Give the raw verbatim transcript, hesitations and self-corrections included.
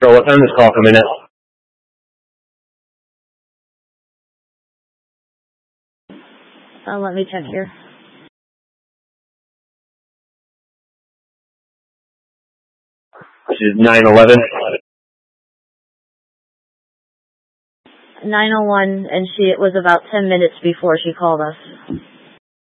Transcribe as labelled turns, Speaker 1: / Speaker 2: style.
Speaker 1: Girl, what time is this call coming in?
Speaker 2: Uh, let me check here.
Speaker 1: This is nine eleven.
Speaker 2: nine oh one, and she, it was about ten minutes before she called us.